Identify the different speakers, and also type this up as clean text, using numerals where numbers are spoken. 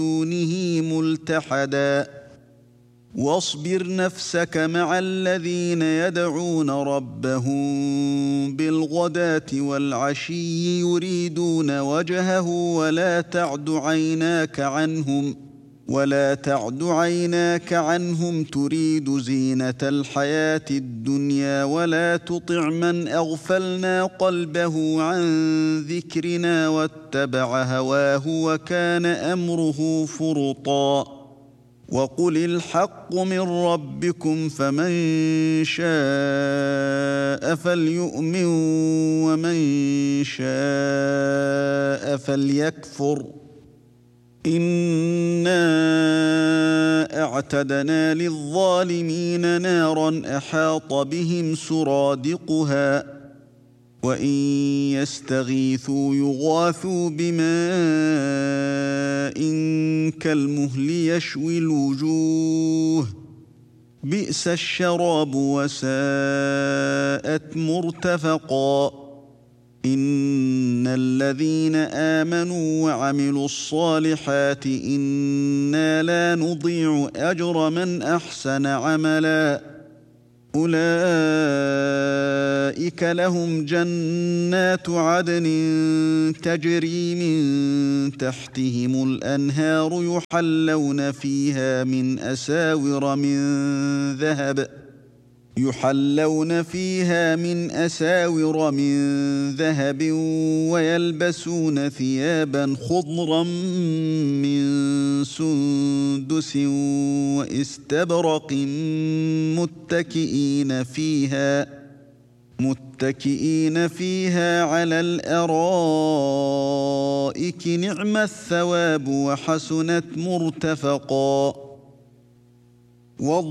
Speaker 1: دونه ملتحدا واصبر نفسك مع الذين يدعون ربهم بالغداة والعشي يريدون وجهه ولا تعد عيناك عنهم تريد زينة الحياة الدنيا ولا تطع من أغفلنا قلبه عن ذكرنا واتبع هواه وكان أمره فرطا وقل الحق من ربكم فمن شاء فليؤمن ومن شاء فليكفر إنا أعتدنا للظالمين نارا أحاط بهم سرادقها وإن يستغيثوا يغاثوا بماء كالمهل يشوي الوجوه بئس الشراب وساءت مرتفقا إن الذين آمنوا وعملوا الصالحات إنا لا نضيع أجر من أحسن عملا أولئك لهم جنات عدن تجري من تحتهم الأنهار يحلون فيها من أساور من ذهب ويلبسون ثيابا خضرا من سندس واستبرق متكئين فيها على الأرائك نعم الثواب وحسنت مرتفقا